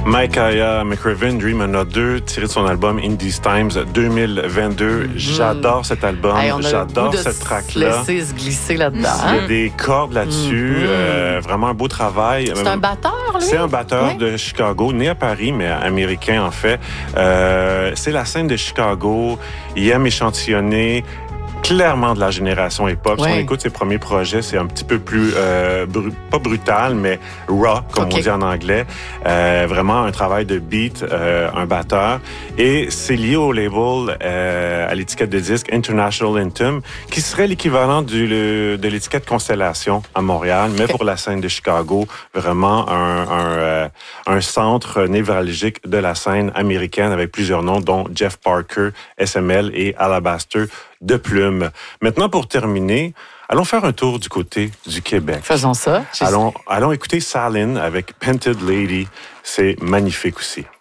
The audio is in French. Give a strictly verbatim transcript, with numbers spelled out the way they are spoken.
Makaya McCraven, Dream en a deux, tiré de son album Indies Times deux mille vingt-deux. Mm. J'adore cet album, hey, on a j'adore le cette track-là. Laisser se glisser là-dedans. Il y a des cordes là-dessus, mm. euh, vraiment un beau travail. C'est un batteur, lui? C'est un batteur oui. de Chicago, né à Paris, mais américain en fait. Euh, c'est la scène de Chicago, il aime échantillonner clairement de la génération hip-hop. Oui. Si on écoute ses premiers projets, c'est un petit peu plus, euh, bru- pas brutal, mais raw, comme okay. on dit en anglais. Euh, vraiment un travail de beat, euh, un batteur. Et c'est lié au label, euh, à l'étiquette de disque International Anthem, qui serait l'équivalent du, le, de l'étiquette Constellation à Montréal, mais okay. pour la scène de Chicago, vraiment un, un, euh, un centre névralgique de la scène américaine avec plusieurs noms, dont Jeff Parker, S M L et Alabaster de Plume. Maintenant, pour terminer, allons faire un tour du côté du Québec. Faisons ça. Allons, allons écouter Salin avec Painted Lady. C'est magnifique aussi.